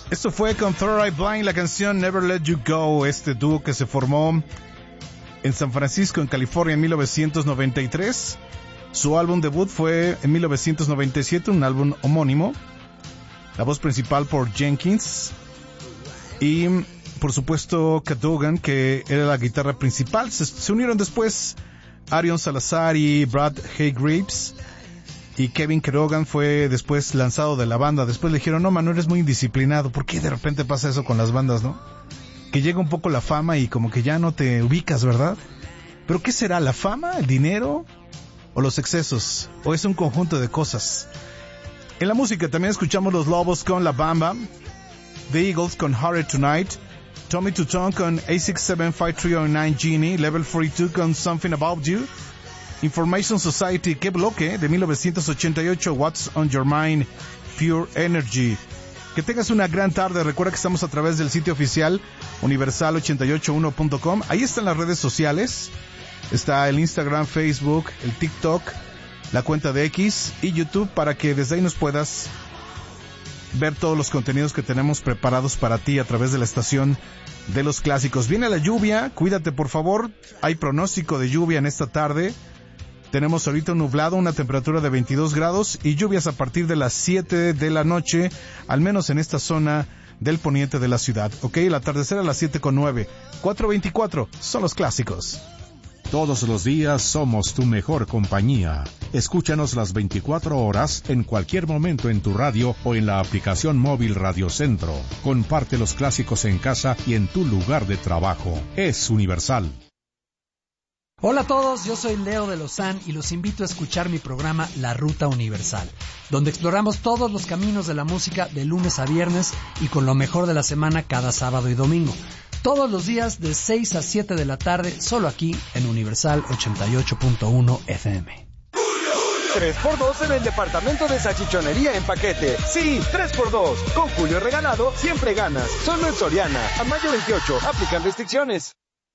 Esto fue con Third Eye Blind, la canción Never Let You Go, este dúo que se formó en San Francisco, en California, en 1993. Su álbum debut fue en 1997, un álbum homónimo. La voz principal por Jenkins y, por supuesto, Cadogan, que era la guitarra principal. Se unieron después Arion Salazar y Brad Haygraves. Y Kevin Cadogan fue después lanzado de la banda. Después le dijeron, no, Manu, eres muy indisciplinado. ¿Por qué de repente pasa eso con las bandas, no? Que llega un poco la fama y como que ya no te ubicas, ¿verdad? ¿Pero qué será? ¿La fama? ¿El dinero? ¿O los excesos? ¿O es un conjunto de cosas? En la música también escuchamos Los Lobos con La Bamba, The Eagles con Harder Tonight, Tommy Tutone con A67539 Genie, Level 42 con Something About You, Information Society, qué bloque, de 1988, What's on Your Mind, Pure Energy. Que tengas una gran tarde. Recuerda que estamos a través del sitio oficial universal881.com. Ahí están las redes sociales. Está el Instagram, Facebook, el TikTok, la cuenta de X y YouTube, para que desde ahí nos puedas ver todos los contenidos que tenemos preparados para ti a través de la estación de los clásicos. Viene la lluvia, cuídate por favor. Hay pronóstico de lluvia en esta tarde. Tenemos ahorita un nublado, una temperatura de 22 grados y lluvias a partir de las 7 de la noche, al menos en esta zona del poniente de la ciudad. Ok, el atardecer a las 7:09. 4:24 son los clásicos. Todos los días somos tu mejor compañía. Escúchanos las 24 horas en cualquier momento en tu radio o en la aplicación móvil Radio Centro. Comparte los clásicos en casa y en tu lugar de trabajo. Es Universal. Hola a todos, yo soy Leo de Lozán y los invito a escuchar mi programa La Ruta Universal, donde exploramos todos los caminos de la música de lunes a viernes y con lo mejor de la semana cada sábado y domingo. Todos los días de 6 a 7 de la tarde, solo aquí en Universal 88.1 FM. 3x2 en el departamento de salchichonería en paquete. Sí, 3x2. Con Julio Regalado siempre ganas. Solo en Soriana. A mayo 28. Aplican restricciones.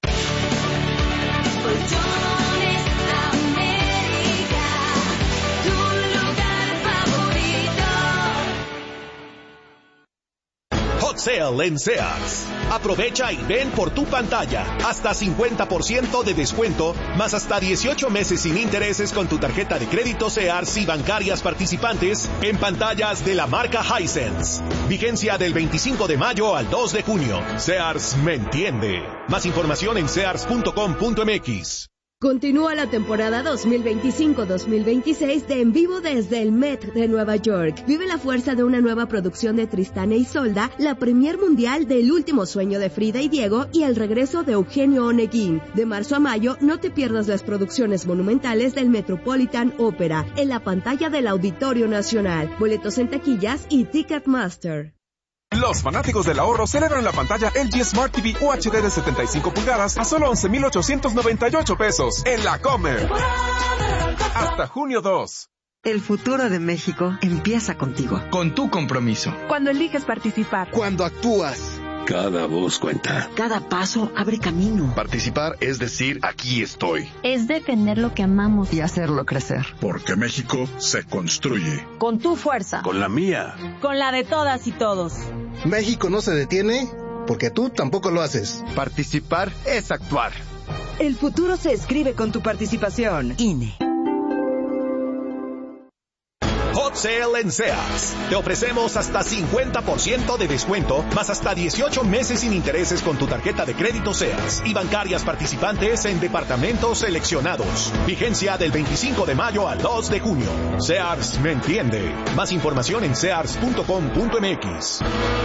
Hot Sale en Sears. Aprovecha y ven por tu pantalla. Hasta 50% de descuento, más hasta 18 meses sin intereses con tu tarjeta de crédito Sears y bancarias participantes en pantallas de la marca Hisense. Vigencia del 25 de mayo al 2 de junio. Sears me entiende. Más información en sears.com.mx. Continúa la temporada 2025-2026 de En Vivo desde el Met de Nueva York. Vive la fuerza de una nueva producción de Tristán e Isolda, la premier mundial del Último Sueño de Frida y Diego y el regreso de Eugenio Oneguín. De marzo a mayo, no te pierdas las producciones monumentales del Metropolitan Opera en la pantalla del Auditorio Nacional. Boletos en taquillas y Ticketmaster. Los fanáticos del ahorro celebran la pantalla LG Smart TV UHD de 75 pulgadas a solo 11,898 pesos en la Comer. Hasta junio 2. El futuro de México empieza contigo. Con tu compromiso. Cuando eliges participar. Cuando actúas. Cada voz cuenta. Cada paso abre camino. Participar es decir, aquí estoy. Es defender lo que amamos. Y hacerlo crecer. Porque México se construye. Con tu fuerza. Con la mía. Con la de todas y todos. México no se detiene porque tú tampoco lo haces. Participar es actuar. El futuro se escribe con tu participación. INE. Hot Sale en Sears. Te ofrecemos hasta 50% de descuento, más hasta 18 meses sin intereses con tu tarjeta de crédito Sears y bancarias participantes en departamentos seleccionados. Vigencia del 25 de mayo al 2 de junio. Sears me entiende. Más información en sears.com.mx.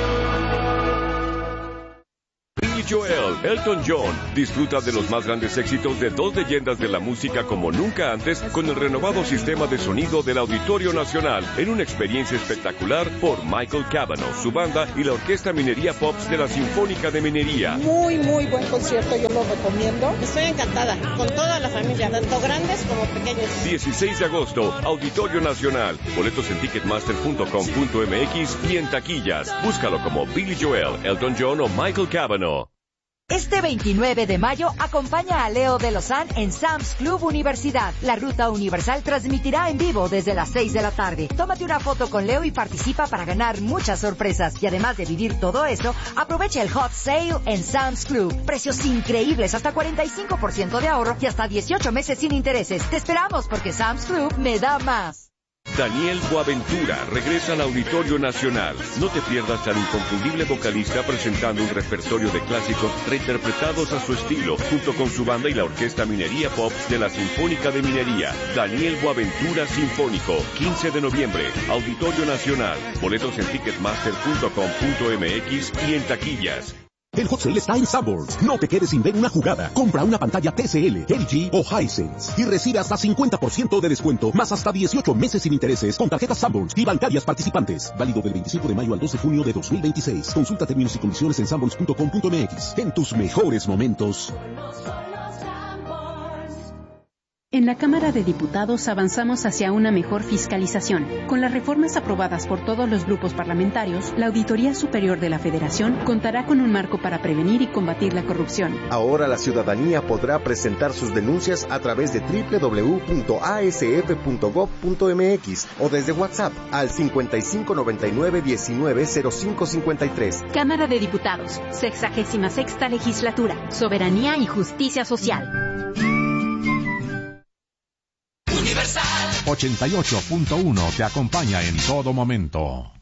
Billy Joel, Elton John, disfruta de los más grandes éxitos de dos leyendas de la música como nunca antes con el renovado sistema de sonido del Auditorio Nacional en una experiencia espectacular por Michael Cavanaugh, su banda y la Orquesta Minería Pops de la Sinfónica de Minería. Muy buen concierto, yo lo recomiendo. Estoy encantada, con toda la familia, tanto grandes como pequeños. 16 de agosto, Auditorio Nacional. Boletos en ticketmaster.com.mx y en taquillas. Búscalo como Billy Joel, Elton John o Michael Cavanaugh. Este 29 de mayo, acompaña a Leo de Lozán en Sam's Club Universidad. La Ruta Universal transmitirá en vivo desde las 6 de la tarde. Tómate una foto con Leo y participa para ganar muchas sorpresas. Y además de vivir todo eso, aprovecha el Hot Sale en Sam's Club. Precios increíbles, hasta 45% de ahorro y hasta 18 meses sin intereses. Te esperamos porque Sam's Club me da más. Daniel Boaventura regresa al Auditorio Nacional. No te pierdas al inconfundible vocalista presentando un repertorio de clásicos reinterpretados a su estilo, junto con su banda y la Orquesta Minería Pop de la Sinfónica de Minería. Daniel Boaventura Sinfónico, 15 de noviembre, Auditorio Nacional. Boletos en ticketmaster.com.mx y en taquillas. El Hot Sale está en Sanborns. No te quedes sin ver una jugada. Compra una pantalla TCL, LG o Hisense y recibe hasta 50% de descuento, más hasta 18 meses sin intereses con tarjetas Sanborns y bancarias participantes. Válido del 25 de mayo al 2 de junio de 2026. Consulta términos y condiciones en sanborns.com.mx. En tus mejores momentos. En la Cámara de Diputados avanzamos hacia una mejor fiscalización. Con las reformas aprobadas por todos los grupos parlamentarios, la Auditoría Superior de la Federación contará con un marco para prevenir y combatir la corrupción. Ahora la ciudadanía podrá presentar sus denuncias a través de www.asf.gov.mx o desde WhatsApp al 5599-190553. Cámara de Diputados, 66ª Legislatura, Soberanía y Justicia Social. 88.1 te acompaña en todo momento.